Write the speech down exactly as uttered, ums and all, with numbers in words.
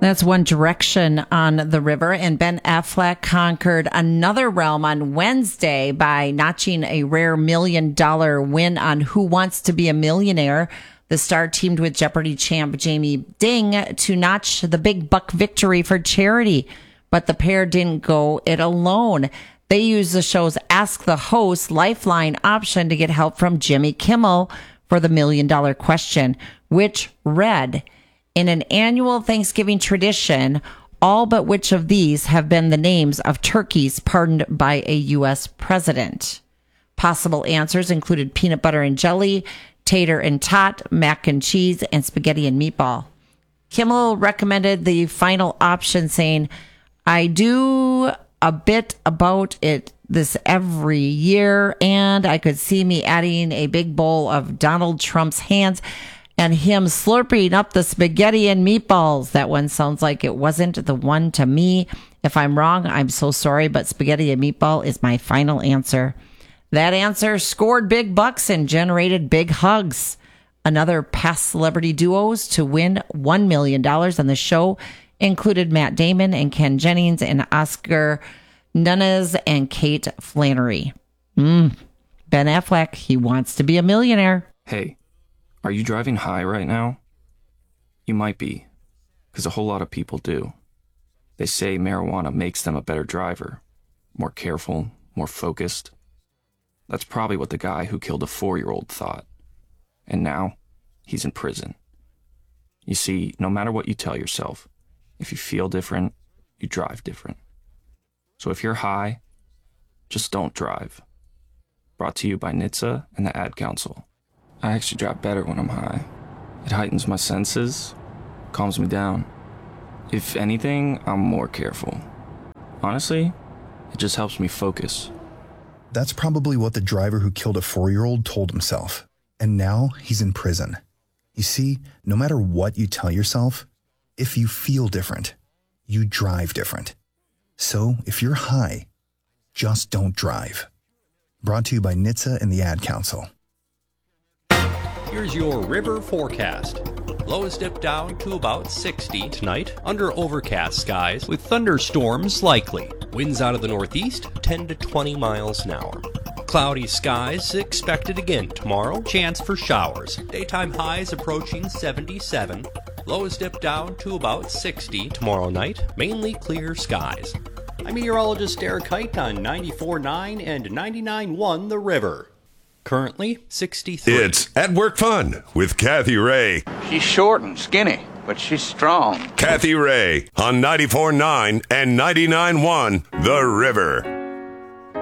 That's One Direction on the River. And Ben Affleck conquered another realm on Wednesday by notching a rare million dollar win on Who Wants to Be a Millionaire. The star teamed with Jeopardy champ Jamie Ding to notch the big buck victory for charity. But the pair didn't go it alone. They used the show's Ask the Host Lifeline option to get help from Jimmy Kimmel for the million dollar question, which read, in an annual Thanksgiving tradition, all but which of these have been the names of turkeys pardoned by a U S president? Possible answers included peanut butter and jelly, tater and tot, mac and cheese, and spaghetti and meatball. Kimmel recommended the final option, saying, I do a bit about it this every year, and I could see me adding a big bowl of Donald Trump's hands and him slurping up the spaghetti and meatballs. That one sounds like it wasn't the one to me. If I'm wrong, I'm so sorry, but spaghetti and meatball is my final answer. That answer scored big bucks and generated big hugs. Another past celebrity duos to win one million dollars on the show included Matt Damon and Ken Jennings and Oscar Nunez and Kate Flannery. Mm. Ben Affleck, he wants to be a millionaire. Hey. Are you driving high right now? You might be, because a whole lot of people do. They say marijuana makes them a better driver, more careful, more focused. That's probably what the guy who killed a four-year-old thought. And now, he's in prison. You see, no matter what you tell yourself, if you feel different, you drive different. So if you're high, just don't drive. Brought to you by N H T S A and the Ad Council. I actually drive better when I'm high. It heightens my senses, calms me down. If anything, I'm more careful. Honestly, it just helps me focus. That's probably what the driver who killed a four-year-old told himself. And now he's in prison. You see, no matter what you tell yourself, if you feel different, you drive different. So if you're high, just don't drive. Brought to you by N H T S A and the Ad Council. Here's your river forecast. Lows dip down to about sixty tonight under overcast skies with thunderstorms likely. Winds out of the northeast ten to twenty miles an hour. Cloudy skies expected again tomorrow. Chance for showers. Daytime highs approaching seventy-seven. Lows dip down to about sixty tomorrow night. Mainly clear skies. I'm meteorologist Eric Height on ninety-four point nine and ninety-nine point one The River. Currently, sixty-three. It's At Work Fun with Kathy Ray. She's short and skinny, but she's strong. Kathy Ray on ninety-four point nine and ninety-nine point one The River.